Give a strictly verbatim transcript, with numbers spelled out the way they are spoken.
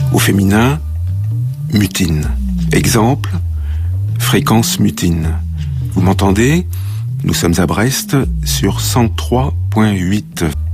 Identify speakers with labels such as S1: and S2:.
S1: Au féminin, mutine. Exemple, fréquence mutine. Vous m'entendez ? Nous sommes à Brest sur cent trois point huit.